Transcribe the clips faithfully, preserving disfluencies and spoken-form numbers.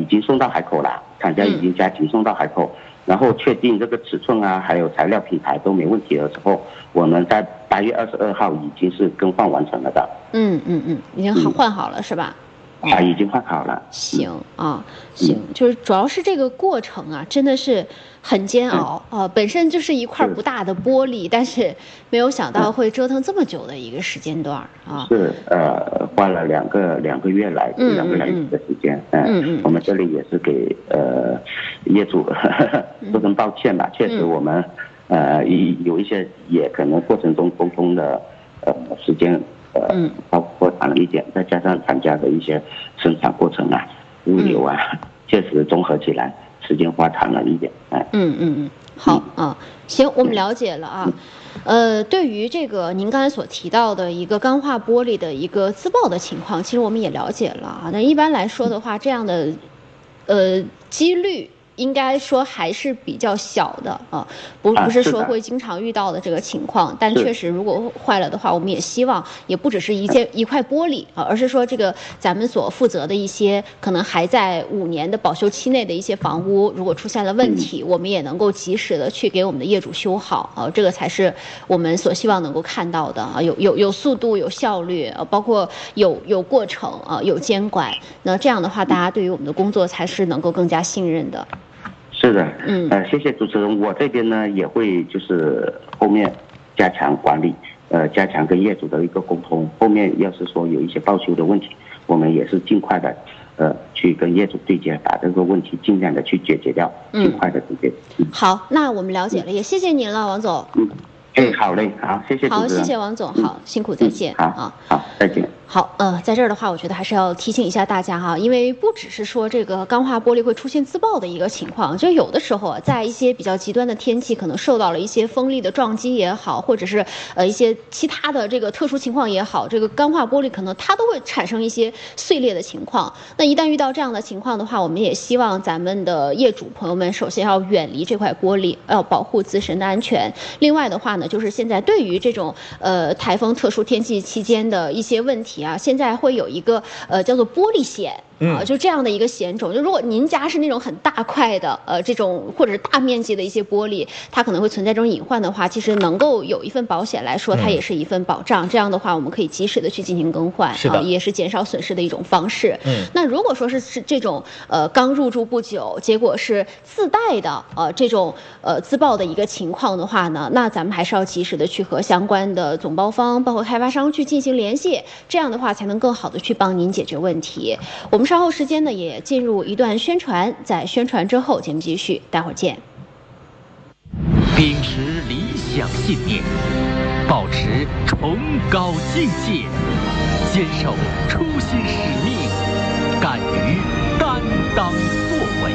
已经送到海口了，厂家已经加急送到海口。嗯，然后确定这个尺寸啊，还有材料品牌都没问题的时候，我们在八月二十二号已经是更换完成了的。 嗯嗯嗯，已经好换好了、嗯、是吧？ 啊，已经换好了。 行啊，行，就是主要是这个过程啊，真的是很煎熬啊、呃。本身就是一块不大的玻璃，但是没有想到会折腾这么久的一个时间段啊。 是呃，花了两个两个月来嗯两个来月的时间。嗯 嗯, 嗯，我们这里也是给呃业主说声抱歉吧，确实我们、嗯、呃有一些也可能过程中沟通的呃时间。呃，包括长了一点，再加上厂家的一些生产过程啊、物流啊，嗯、确实综合起来时间花长了一点。哎， 嗯嗯嗯，好啊，行，我们了解了啊。呃，对于这个您刚才所提到的一个钢化玻璃的一个自爆的情况，其实我们也了解了啊。那一般来说的话，这样的呃几率。应该说还是比较小的啊，不不是说会经常遇到的这个情况，但确实如果坏了的话，我们也希望也不只是一件一块玻璃啊，而是说这个咱们所负责的一些可能还在五年的保修期内的一些房屋，如果出现了问题，我们也能够及时的去给我们的业主修好啊，这个才是我们所希望能够看到的啊，有有有速度、有效率啊，包括有有过程啊，有监管，那这样的话，大家对于我们的工作才是能够更加信任的。 是的，嗯，呃，谢谢主持人。我这边呢也会就是后面加强管理，呃，加强跟业主的一个沟通。后面要是说有一些报修的问题，我们也是尽快的，呃，去跟业主对接，把这个问题尽量的去解决掉，尽快的解决。 嗯，好，那我们了解了，也谢谢您了，王总。 嗯，哎，好嘞，好，谢谢主持人。 好，谢谢王总，好，辛苦，再见。 好啊，好，再见。 好，呃，在这儿的话，我觉得还是要提醒一下大家哈，因为不只是说这个钢化玻璃会出现自爆的一个情况，就有的时候啊，在一些比较极端的天气，可能受到了一些风力的撞击也好，或者是呃一些其他的这个特殊情况也好，这个钢化玻璃可能它都会产生一些碎裂的情况。那一旦遇到这样的情况的话，我们也希望咱们的业主朋友们首先要远离这块玻璃，要保护自身的安全。另外的话呢，就是现在对于这种呃台风特殊天气期间的一些问题啊，现在会有一个呃叫做玻璃险啊，就这样的一个险种。就如果您家是那种很大块的呃这种或者是大面积的一些玻璃，它可能会存在这种隐患的话，其实能够有一份保险来说，它也是一份保障。嗯、这样的话，我们可以及时的去进行更换， 是的、 啊，也是减少损失的一种方式。 嗯， 那如果说是是这种呃刚入住不久，结果是自带的呃这种呃自爆的一个情况的话呢，那咱们还是要及时的去和相关的总包方包括开发商去进行联系，这样的话才能更好的去帮您解决问题。我们稍后时间呢也进入一段宣传，在宣传之后节目继续，待会儿见。 秉持理想信念，保持崇高境界，坚守初心使命，敢于担当作为。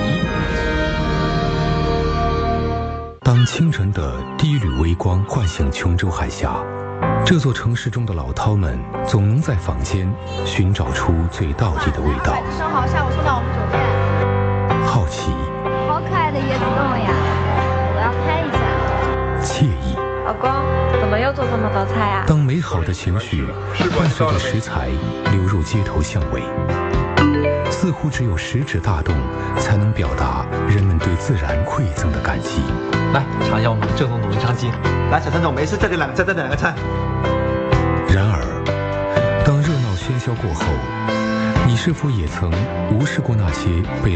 当清晨的第一缕微光唤醒琼州海峡，这座城市中的老饕们总能在坊间寻找出最道地的味道。 生蚝下午送到我们酒店。 好奇， 好可爱的椰子冻呀！我要拍一下。 惬意， 老公，怎么又做这么多菜啊？ 当美好的情绪伴随着食材流入街头巷尾，似乎只有食指大动，才能表达人们对自然馈赠的感激。 来尝一下我们正宗卤鱼肠鸡。 来，小陈总，没事，再点两个，再再点两个菜。 然而，当热闹喧嚣过后，你是否也曾无视过那些被